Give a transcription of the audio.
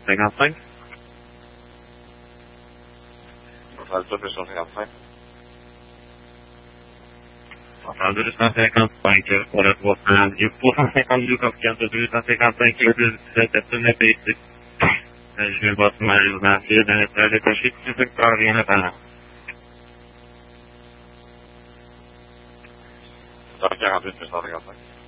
55. Portanto, 255. Portanto, 255 pour être votre du pour 150 du coefficient de 255 plus 7 net ici. Je vais votre mal marqué dans le plat de cocher qui se parvient à parler. 48 255.